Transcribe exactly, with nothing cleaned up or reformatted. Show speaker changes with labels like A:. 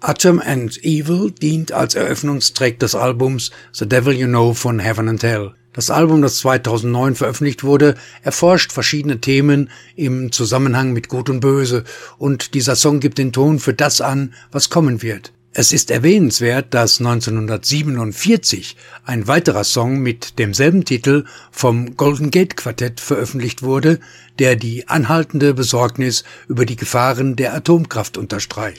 A: Atom and Evil dient als Eröffnungstrack des Albums The Devil You Know von Heaven and Hell. Das Album, das zweitausendneun veröffentlicht wurde, erforscht verschiedene Themen im Zusammenhang mit Gut und Böse, und dieser Song gibt den Ton für das an, was kommen wird. Es ist erwähnenswert, dass neunzehnhundertsiebenundvierzig ein weiterer Song mit demselben Titel vom Golden Gate Quartett veröffentlicht wurde, der die anhaltende Besorgnis über die Gefahren der Atomkraft unterstreicht.